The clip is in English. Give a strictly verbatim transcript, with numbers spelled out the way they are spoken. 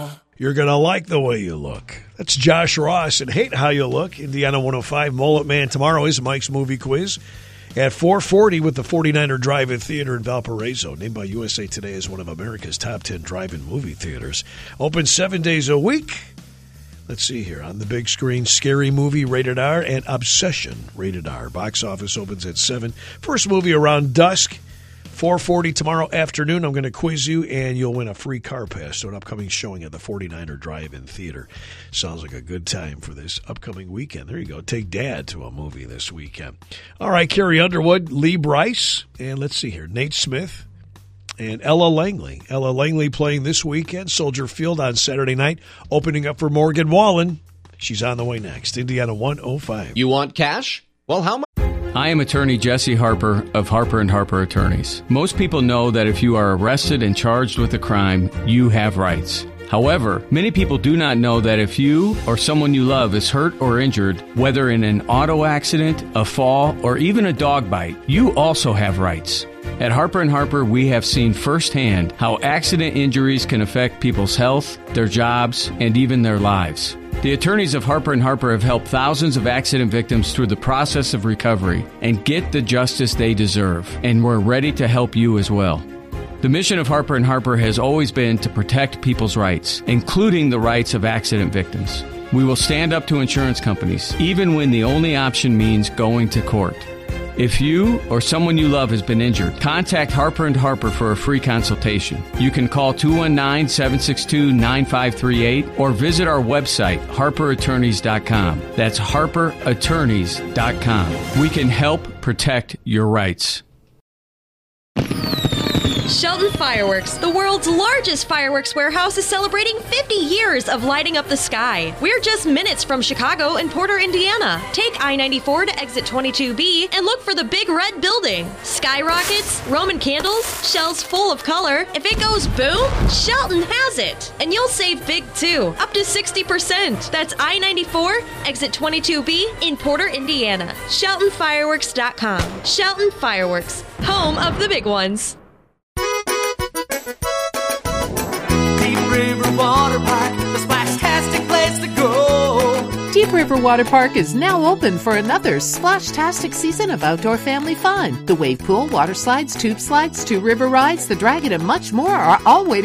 You're going to like the way you look. That's Josh Ross and Hate How You Look. Indiana one oh five Mullet Man tomorrow is Mike's Movie Quiz at four forty with the forty-niner Drive-In Theater in Valparaiso, named by U S A Today as one of America's top ten drive-in movie theaters. Open seven days a week. Let's see here. On the big screen, Scary Movie, rated R, and Obsession, rated R. Box office opens at seven. First movie around dusk. four forty tomorrow afternoon, I'm going to quiz you, and you'll win a free car pass to an upcoming showing at the forty-niner Drive-In Theater. Sounds like a good time for this upcoming weekend. There you go. Take Dad to a movie this weekend. All right, Carrie Underwood, Lee Bryce, and let's see here, Nate Smith, and Ella Langley. Ella Langley playing this weekend, Soldier Field on Saturday night, opening up for Morgan Wallen. She's on the way next. Indiana one oh five. You want cash? Well, how much? I am attorney Jesse Harper of Harper and Harper Attorneys. Most people know that if you are arrested and charged with a crime, you have rights. However, many people do not know that if you or someone you love is hurt or injured, whether in an auto accident, a fall, or even a dog bite, you also have rights. At Harper and Harper, we have seen firsthand how accident injuries can affect people's health, their jobs, and even their lives. The attorneys of Harper and Harper have helped thousands of accident victims through the process of recovery and get the justice they deserve, and we're ready to help you as well. The mission of Harper and Harper has always been to protect people's rights, including the rights of accident victims. We will stand up to insurance companies, even when the only option means going to court. If you or someone you love has been injured, contact Harper and Harper for a free consultation. You can call two one nine, seven six two, nine five three eight or visit our website, harper attorneys dot com. That's harper attorneys dot com. We can help protect your rights. Shelton Fireworks, the world's largest fireworks warehouse, is celebrating fifty years of lighting up the sky. We're just minutes from Chicago and Porter, Indiana. Take I ninety-four to exit twenty-two B and look for the big red building. Skyrockets, Roman candles, shells full of color. If it goes boom, Shelton has it. And you'll save big too, up to sixty percent. That's I ninety-four, exit twenty-two B in Porter, Indiana. Shelton Fireworks dot com. Shelton Fireworks, home of the big ones. Deep River Water Park, the splash-tastic place to go. Deep River Water Park is now open for another splash-tastic season of outdoor family fun. The wave pool, water slides, tube slides, two river rides, the dragon, and much more are all waiting